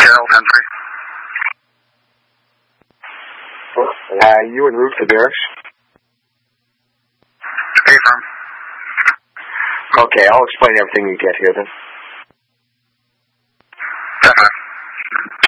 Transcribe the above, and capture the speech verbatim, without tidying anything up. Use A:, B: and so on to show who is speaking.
A: Carroll, ten three.
B: Uh, you en route to barracks?
A: Affirm.
B: Okay, I'll explain everything you get here then.
A: ten five.